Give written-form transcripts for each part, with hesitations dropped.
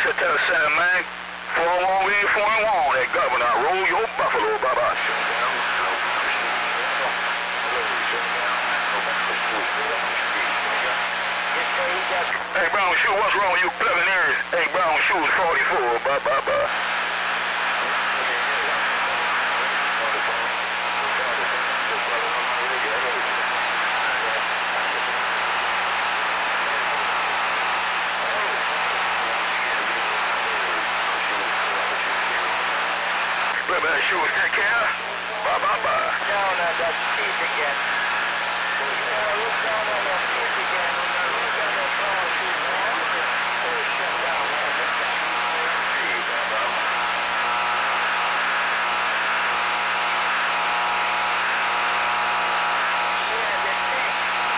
shut that center, man. 4-1, we ain't 4-1. That governor, roll your buffalo, Baba. Hey, Brown Shoe, what's wrong with you plugging ears? Hey, Brown Shoes 44, Baba. Brother Shoes, take care. Bye. Down on that seat again. Look down on that seat again. Look at that brown shoes, man. Shut down, man. Yeah, they think.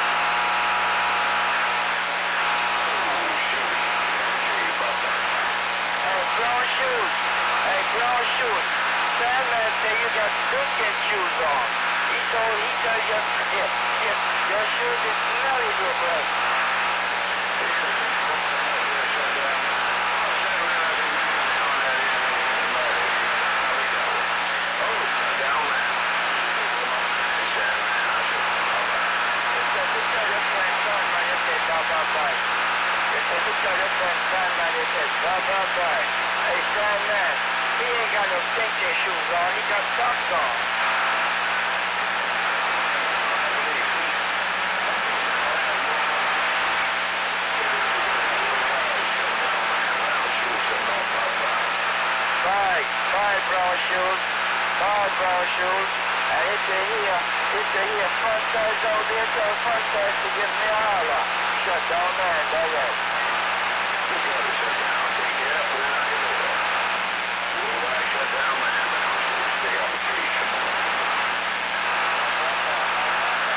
Hey, brown shoes. Hey, brown shoes. Sandman say you got stinking shoes on. He told you, your shoes is smelly, dear boy. Hey, Sandman, he ain't got no stinking shoes on, he got socks on. Bye, brown shoes. Bye, brown shoes. And if they hear front sides out there, tell front sides to give me a holler. Shut down, man, that's it.